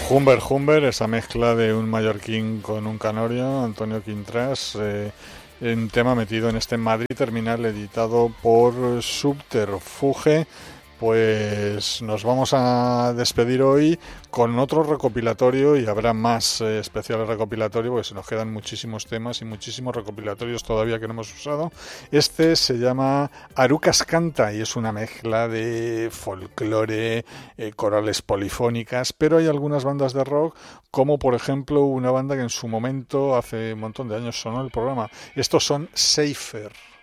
Humber, esa mezcla de un mallorquín con un canorio, Antonio Quintras, un tema metido en este Madrid Terminal editado por Subterfuge. Pues nos vamos a despedir hoy con otro recopilatorio y habrá más especiales recopilatorios porque se nos quedan muchísimos temas y muchísimos recopilatorios todavía que no hemos usado. Este se llama Arucas Canta y es una mezcla de folclore, corales polifónicas, pero hay algunas bandas de rock como por ejemplo una banda que en su momento hace un montón de años sonó el programa. Estos son Seifer.